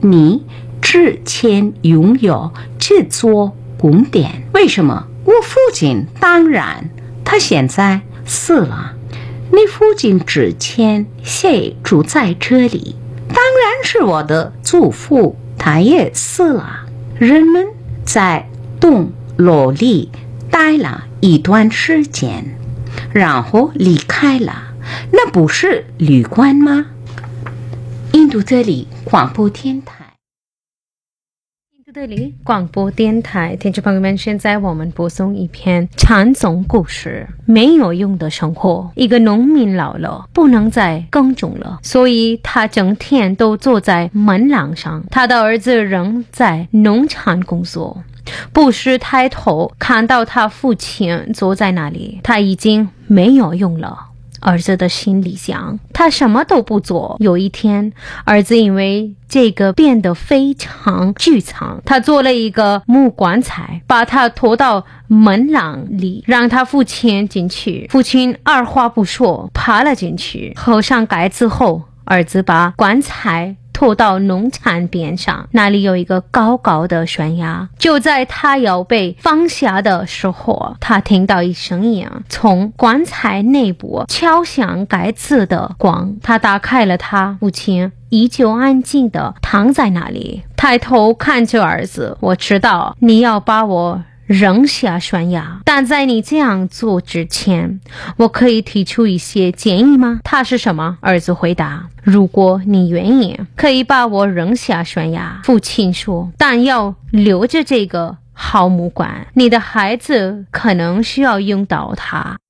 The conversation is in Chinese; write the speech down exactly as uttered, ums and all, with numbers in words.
你之前拥有这座宫殿，为什么？我父亲当然，他现在死了。你父亲之前谁住在这里？当然是我的祖父，他也死了。人们在洞楼里待了一段时间，然后离开了，那不是旅馆吗？印度这里广播电台。 这里广播电台，听众朋友们，现在我们播送一篇禅宗故事。没有用的生活。一个农民老了，不能再耕种了，所以他整天都坐在门廊上。他的儿子仍在农场工作，不时抬头看到他父亲坐在那里，他已经没有用了。儿子的心里想，他什么都不做。有一天，儿子因为这个变得非常沮丧，他做了一个木棺材，把他拖到门廊里，让他父亲进去。父亲二话不说爬了进去，合上盖子后，儿子把棺材拖到农场边上，那里有一个高高的悬崖。就在他要被放下的时候，他听到一声音从棺材内部敲响盖子的光。他打开了，他父亲依旧安静地躺在那里，抬头看着儿子，我知道你要把我扔下悬崖，但在你这样做之前，我可以提出一些建议吗？他是什么？儿子回答，如果你愿意，可以把我扔下悬崖。父亲说，但要留着这个好木棺，你的孩子可能需要用到它。